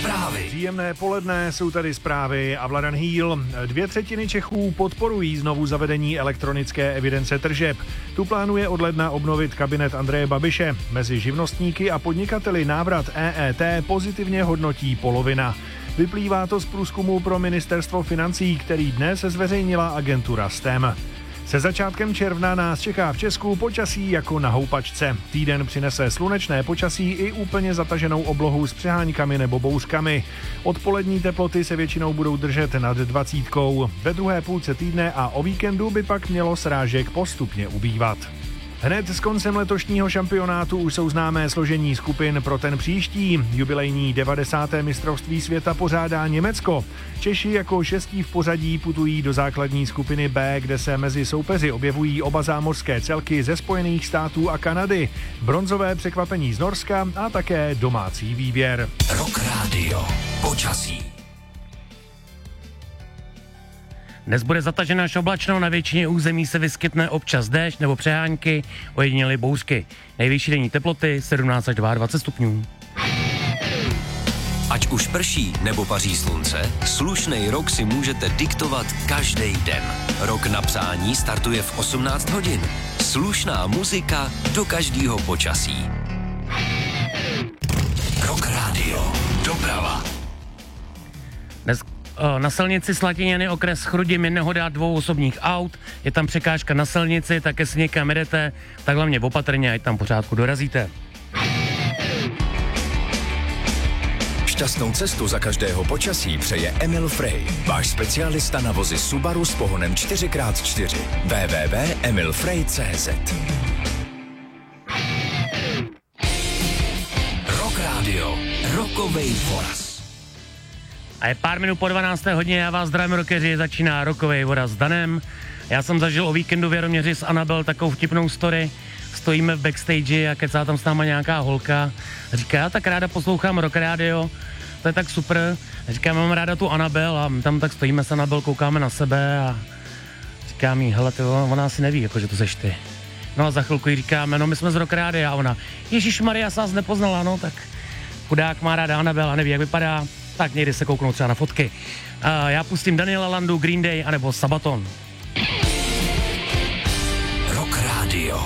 Zprávy. Příjemné poledne, jsou tady zprávy a Vladan Hýl. 2/3 Čechů podporují znovu zavedení elektronické evidence tržeb. Tu plánuje od ledna obnovit kabinet Andreje Babiše. Mezi živnostníky a podnikateli návrat EET pozitivně hodnotí polovina. Vyplývá to z průzkumu pro ministerstvo financí, který dnes zveřejnila agentura STEM. Se začátkem června nás čeká v Česku počasí jako na houpačce. Týden přinese slunečné počasí i úplně zataženou oblohu s přeháňkami nebo bouřkami. Odpolední teploty se většinou budou držet nad 20. Ve druhé půlce týdne a o víkendu by pak mělo srážek postupně ubývat. Hned s koncem letošního šampionátu už jsou známé složení skupin pro ten příští. Jubilejní 90. mistrovství světa pořádá Německo. Češi jako 6. v pořadí putují do základní skupiny B, kde se mezi soupeři objevují oba zámořské celky ze Spojených států a Kanady. Bronzové překvapení z Norska a také domácí výběr. Rock Radio. Počasí. Dnes bude zataženo až oblačno, na většině území se vyskytne občas déšť nebo přehánky, ojediněly bouřky. Nejvyšší denní teploty 17 až 22 stupňů. Ať už prší nebo paří slunce, slušnej rok si můžete diktovat každý den. Rok na psání startuje v 18 hodin. Slušná muzika do každého počasí. Rock Radio. Doprava. Dnes na silnici Slatiněny okres Chrudim je nehoda 2 osobních aut, je tam překážka na silnici, tak jestli někam jedete, tak hlavně opatrně, ať tam pořádku dorazíte. Šťastnou cestu za každého počasí přeje Emil Frey, váš specialista na vozy Subaru s pohonem 4x4. www.emilfrey.cz. Rock Radio. Rockovej voraz. A je pár minut po 12. hodině, já vás zdravím rockeři, začíná Rockovej voraz s Danem. Já jsem zažil o víkendu v Jaroměři s Anabel takovou vtipnou story. Stojíme v backstage a kecá tam s náma nějaká holka. Říká, já tak ráda poslouchám Rock Radio, to je tak super. Říká, mám ráda tu Anabel a my tam tak stojíme s Anabel, koukáme na sebe a říká mi, hele, ona asi neví, jako, že to seš ty. No a za chvilku jí říkáme, no my jsme z Rock Radio a ona, ježišmarja, já vás nepoznala, no tak chudák má ráda Anabel a neví, jak vypadá. Tak někdy se kouknou třeba na fotky. Já pustím Daniela Landu, Green Day anebo Sabaton. Rock Radio.